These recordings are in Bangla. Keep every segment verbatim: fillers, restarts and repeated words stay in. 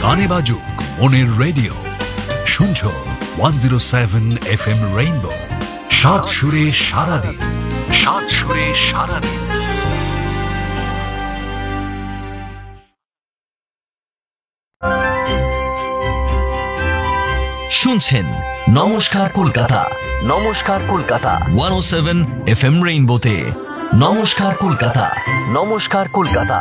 গানে বাজুক মনের রেডিও, শুনছো one zero seven F M rainbow, সাত সুরে সারাদিন, সাত সুরে সারাদিন। শুনছেন নমস্কার কলকাতা, নমস্কার কলকাতা ওয়ান ও সেভেন এফ এম রেইনবোতে। নমস্কার কলকাতা, নমস্কার কলকাতা।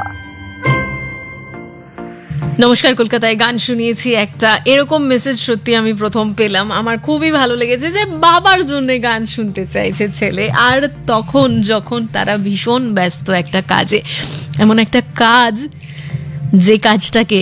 নমস্কার কলকাতায় গান শুনিয়েছি একটা, এরকম মেসেজ সত্যি আমি প্রথম পেলাম। আমার খুবই ভালো লেগেছে যে বাবার জন্য গান শুনতে চাইছে ছেলে, আর তখন যখন তারা ভীষণ ব্যস্ত একটা কাজে, এমন একটা কাজ যে কাজটাকে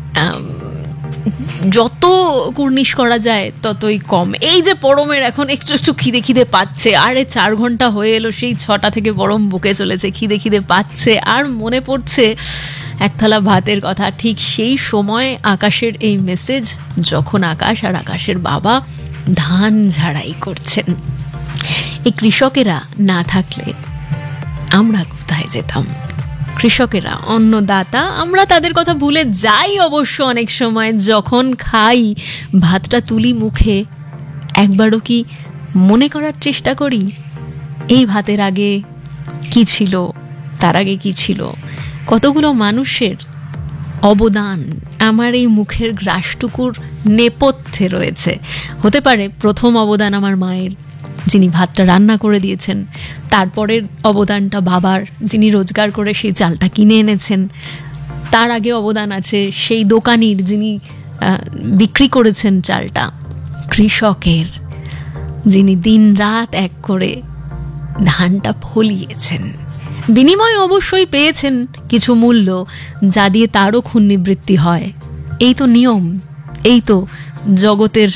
যত কুর্নিশ করা যায় ততই কম। এই যে পরমের এখন একটু একটু খিদে খিদে পাচ্ছে, আরে চার ঘন্টা হয়ে এলো সেই ছটা থেকে পরম বুকে চলেছে, খিদে খিদে পাচ্ছে, আর মনে পড়ছে এক থালা ভাতের কথা। ঠিক সেই সময় আকাশের এই মেসেজ, যখন আকাশ আর আকাশের বাবা ধান ঝাড়াই করছেন। এই কৃষকেরা না থাকলে আমরা কোথায় যেতাম? কৃষকেরা, অন্নদাতা, আমরা তাদের কথা ভুলে যাই অবশ্য অনেক সময়। যখন খাই, ভাতটা তুলি মুখে, একবারও কি মনে করার চেষ্টা করি এই ভাতের আগে কি ছিল, তার আগে কি ছিল, কতগুলো মানুষের অবদান আমার এই মুখের গ্রাসটুকুর নেপথ্যে রয়েছে। হতে পারে প্রথম অবদান আমার মায়ের, যিনি ভাতটা রান্না করে দিয়েছেন, তারপরের অবদানটা বাবার, যিনি রোজগার করে সেই চালটা কিনে এনেছেন, তার আগে অবদান আছে সেই দোকানির, যিনি বিক্রি করেছেন চালটা, কৃষকের, যিনি দিন রাত এক করে ধানটা ফলিয়েছেন, বিনিময়ে অবশ্যই পেয়েছেন কিছু মূল্য, যা দিয়ে তারও ক্ষুণ্ণিবৃত্তি হয়। এই তো নিয়ম, এই তো জগতের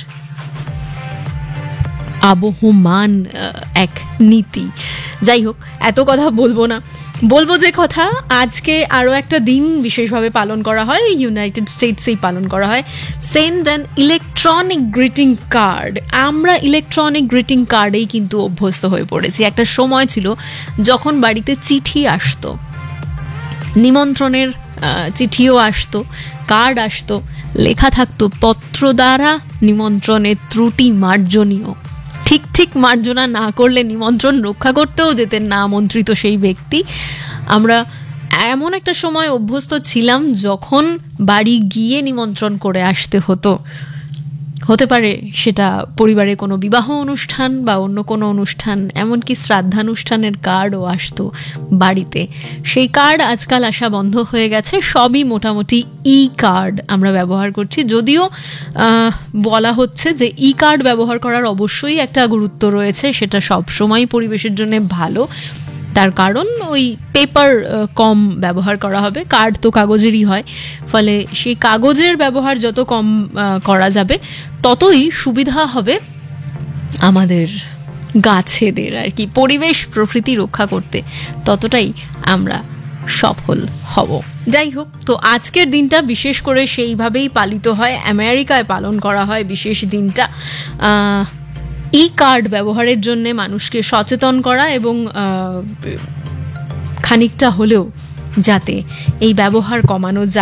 আবহমান এক নীতি। যাই হোক, এত কথা বলবো না, বলবো যে কথা, আজকে আরও একটা দিন বিশেষভাবে পালন করা হয়, ইউনাইটেড স্টেটসেই পালন করা হয়, send an electronic greeting card. আমরা ইলেকট্রনিক গ্রিটিং কার্ডেই কিন্তু অভ্যস্ত হয়ে পড়েছি। একটা সময় ছিল যখন বাড়িতে চিঠি আসতো, নিমন্ত্রণের চিঠিও আসতো, কার্ড আসতো, লেখা থাকতো পত্র দ্বারা নিমন্ত্রণের ত্রুটি মার্জনীয়। ঠিক ঠিক মার্জনা না করলে নিমন্ত্রণ রক্ষা করতেও যেতেন না আমন্ত্রিত সেই ব্যক্তি। আমরা এমন একটা সময় অভ্যস্ত ছিলাম যখন বাড়ি গিয়ে নিমন্ত্রণ করে আসতে হতো। হতে পারে সেটা পরিবারে কোনো বিবাহ অনুষ্ঠান বা অন্য কোনো অনুষ্ঠান, এমনকি শ্রাদ্ধানুষ্ঠানের কার্ডও আসতো বাড়িতে। সেই কার্ড আজকাল আসা বন্ধ হয়ে গেছে, সবই মোটামুটি ই কার্ড আমরা ব্যবহার করছি। যদিও বলা হচ্ছে যে ই কার্ড ব্যবহার করার অবশ্যই একটা গুরুত্ব রয়েছে, সেটা সবসময় পরিবেশের জন্য ভালো। তার কারণ ওই পেপার কম ব্যবহার করা হবে, কার্ড তো কাগজেরই হয়, ফলে সেই কাগজের ব্যবহার যত কম করা যাবে ততই সুবিধা হবে আমাদের গাছেদের আর কি, পরিবেশ প্রকৃতি রক্ষা করতে ততটাই আমরা সফল হব। যাই হোক, তো আজকের দিনটা বিশেষ করে সেইভাবেই পালিত হয়, আমেরিকায় পালন করা হয় বিশেষ দিনটা ই কার্ড ব্যবহারের জন্য মানুষকে সচেতন করা, এবং খানিকটা হলেও যাতে এই ব্যবহার কমানো যায়।